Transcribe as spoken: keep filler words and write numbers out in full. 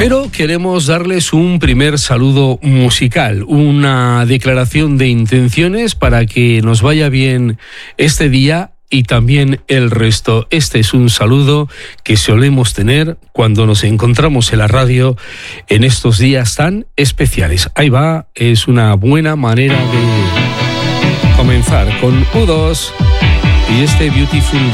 Pero queremos darles un primer saludo musical, una declaración de intenciones para que nos vaya bien este día y también el resto. Este es un saludo que solemos tener cuando nos encontramos en la radio en estos días tan especiales. Ahí va, es una buena manera de comenzar con U dos y este Beautiful